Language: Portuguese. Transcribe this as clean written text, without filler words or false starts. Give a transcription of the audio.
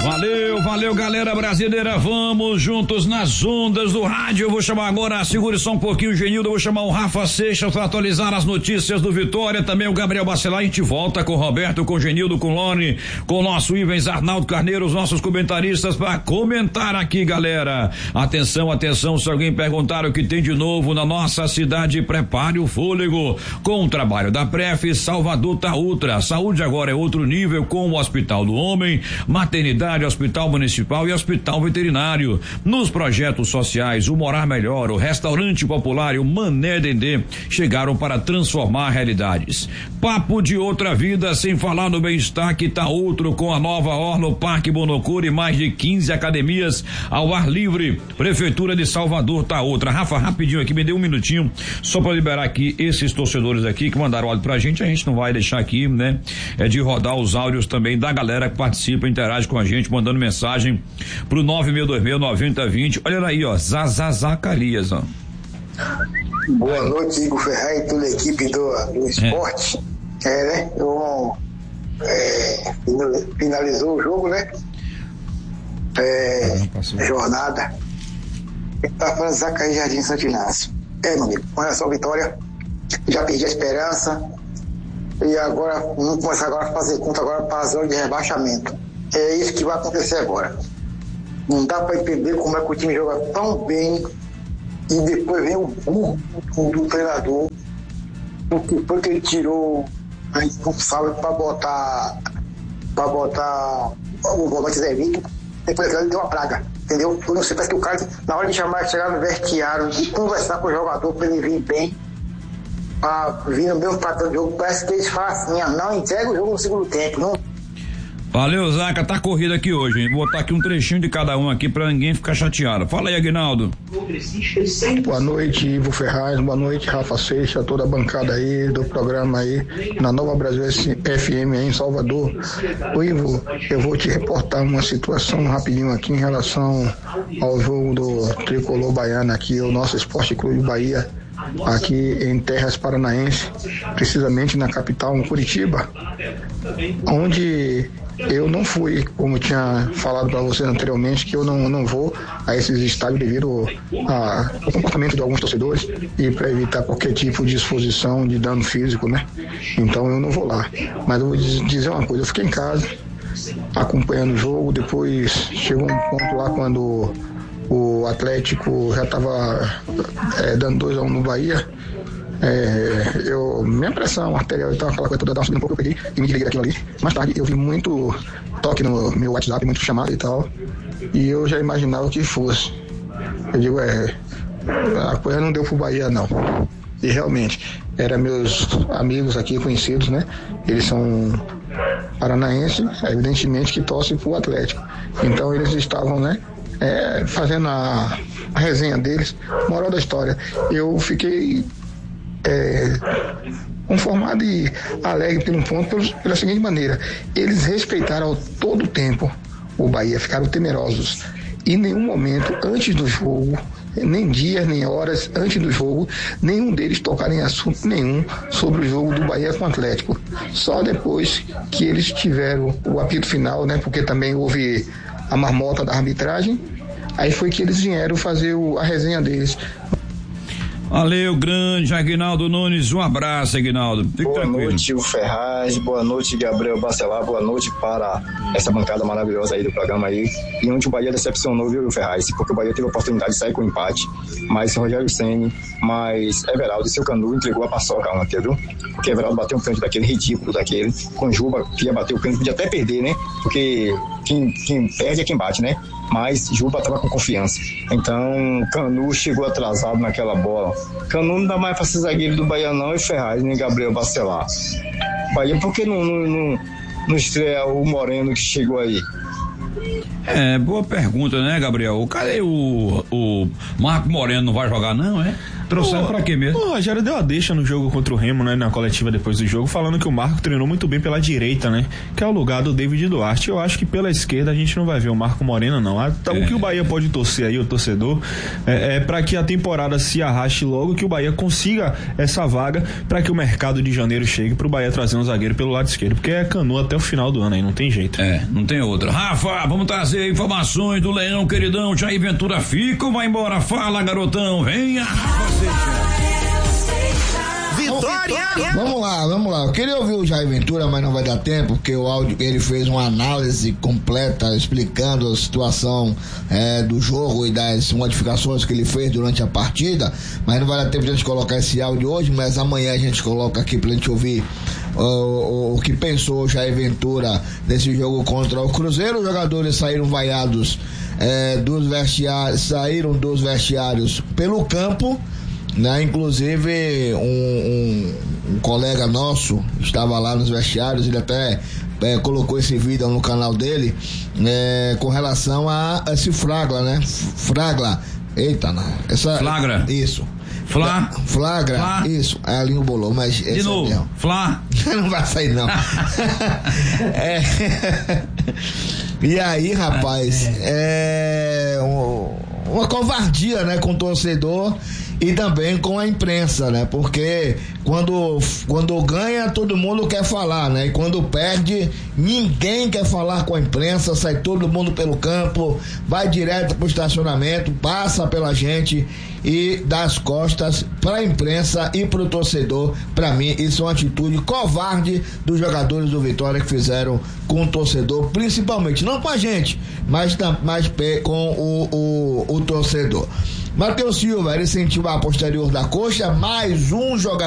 Valeu, galera brasileira, vamos juntos nas ondas do rádio. Eu vou chamar agora, segure só um pouquinho o Genildo, eu vou chamar o Rafa Seixas para atualizar as notícias do Vitória, também o Gabriel Bacelar. A gente volta com o Roberto, com o Genildo, com o Lone, com o nosso Ivens Arnaldo Carneiro, os nossos comentaristas para comentar aqui, galera. Atenção, se alguém perguntar o que tem de novo na nossa cidade, prepare o fôlego. Com o trabalho da Pref, Salvador tá Ultra. Saúde agora é outro nível, com o Hospital do Homem, maternidade, Hospital Municipal e Hospital Veterinário. Nos projetos sociais, o Morar Melhor, o Restaurante Popular e o Mané Dendê chegaram para transformar realidades. Papo de outra vida, sem falar no bem-estar que tá outro, com a nova orla, o Parque Bonocura e mais de 15 academias ao ar livre. Prefeitura de Salvador tá outra. Rafa, rapidinho aqui, me dê um minutinho só para liberar aqui esses torcedores aqui que mandaram áudio pra gente. A gente não vai deixar aqui, né? É de rodar os áudios também da galera que participa, interage com a gente, mandando mensagem pro 96269020. Olha aí, ó, Zacarias, ó. Boa noite, Igor Ferraz e toda a equipe do esporte. Né? Finalizou o jogo, né? Jornada. Tá falando Zacarias Jardim Santo Inácio. Meu amigo, com relação à vitória, já perdi a esperança. E agora, vamos começar agora a fazer conta agora para a zona de rebaixamento. É isso que vai acontecer agora. Não dá para entender como é que o time joga tão bem e depois vem o burro do treinador, porque ele tirou a responsável para botar o volante Zé Vitor. Depois ele deu uma praga, entendeu? Eu não sei, parece que o cara, na hora de chegar no vestiário e conversar com o jogador para ele vir bem, para vir no meu padrão de jogo, parece que eles falam assim, não entrega o jogo no segundo tempo, não. Valeu, Zaca, tá corrida aqui hoje, hein? Vou botar aqui um trechinho de cada um aqui pra ninguém ficar chateado. Fala aí, Aguinaldo. Boa noite, Ivo Ferraz, boa noite, Rafa Seixas, toda a bancada aí do programa aí, na Nova Brasil FM aí em Salvador. Ô Ivo, eu vou te reportar uma situação rapidinho aqui em relação ao jogo do Tricolor Baiano aqui, o nosso Esporte Clube Bahia, aqui em Terras Paranaense, precisamente na capital, em Curitiba, onde eu não fui, como tinha falado para você anteriormente, que eu não vou a esses estádios devido ao comportamento de alguns torcedores e para evitar qualquer tipo de exposição de dano físico, né? Então eu não vou lá. Mas eu vou dizer uma coisa, eu fiquei em casa acompanhando o jogo, depois chegou um ponto lá quando o Atlético já estava dando 2-1 no Bahia. Minha pressão arterial e tal, aquela coisa toda, dava subindo um pouco, eu peguei e me desliguei daquilo ali. Mais tarde eu vi muito toque no meu WhatsApp, muito chamada e tal, e eu já imaginava que fosse. Eu digo, a coisa não deu pro Bahia não. E realmente, eram meus amigos aqui, conhecidos, né? Eles são paranaenses, evidentemente que torcem pro Atlético. Então eles estavam, né? Fazendo a resenha deles. Moral da história, eu fiquei conformado e alegre pelo ponto, pela seguinte maneira: eles respeitaram todo o tempo o Bahia, ficaram temerosos. Em nenhum momento antes do jogo, nem dias, nem horas antes do jogo, nenhum deles tocaram em assunto nenhum sobre o jogo do Bahia com o Atlético. Só depois que eles tiveram o apito final, né? Porque também houve a marmota da arbitragem, aí foi que eles vieram fazer a resenha deles. Valeu, grande Aguinaldo Nunes, um abraço, Aguinaldo. Boa noite, o Ferraz, boa noite, Gabriel Bacelar, boa noite para essa bancada maravilhosa aí do programa aí. E onde o Bahia decepcionou, viu, Ferraz? Porque o Bahia teve a oportunidade de sair com empate, mas Rogério Ceni, mas Everaldo e seu Canu entregou a paçoca ontem, viu? Porque Everaldo bateu um pênalti daquele ridículo daquele, com Juba que ia bater o pênalti, podia até perder, né? Porque quem perde é quem bate, né? Mas Juba estava com confiança. Então, Canu chegou atrasado naquela bola. Canu não dá mais para ser zagueiro do Bahia não, e Ferraz, nem Gabriel Bacelar. Bahia, por que não estreia o Moreno que chegou aí? Boa pergunta, né, Gabriel? Cadê o Marco Moreno? Não vai jogar não, é? Trouxeram pra quê mesmo? O Rogério deu a deixa no jogo contra o Remo, né, na coletiva depois do jogo, falando que o Marco treinou muito bem pela direita, né, que é o lugar do David Duarte. Eu acho que pela esquerda a gente não vai ver o Marco Moreno, não. O que o Bahia pode torcer aí, o torcedor, é para que a temporada se arraste logo, que o Bahia consiga essa vaga, para que o mercado de janeiro chegue pro Bahia trazer um zagueiro pelo lado esquerdo, porque é canoa até o final do ano aí, não tem jeito. Não tem outra. Rafa, vamos trazer informações do Leão, queridão. Jair Ventura fica ou vai embora? Fala, garotão, venha. Vitória! Vamos lá. Eu queria ouvir o Jair Ventura, mas não vai dar tempo, porque o áudio, ele fez uma análise completa explicando a situação do jogo e das modificações que ele fez durante a partida, mas não vai dar tempo de a gente colocar esse áudio hoje, mas amanhã a gente coloca aqui pra gente ouvir o que pensou o Jair Ventura desse jogo contra o Cruzeiro. Os jogadores saíram vaiados saíram dos vestiários pelo campo, né? Inclusive um colega nosso estava lá nos vestiários, ele até colocou esse vídeo no canal dele, com relação a esse Flagra. Eita, não. Flagra. Isso. Flagra. Isso. A língua bolou, mas de novo. Não vai sair, não. E aí, rapaz, uma covardia, né, com o torcedor e também com a imprensa, né? Porque quando ganha, todo mundo quer falar, né? E quando perde, ninguém quer falar com a imprensa, sai todo mundo pelo campo, vai direto pro estacionamento, passa pela gente e dá as costas pra imprensa e pro torcedor. Pra mim, isso é uma atitude covarde dos jogadores do Vitória que fizeram com o torcedor, principalmente, não com a gente, mas com o torcedor. Matheus Silva, ele sentiu a posterior da coxa, mais um jogador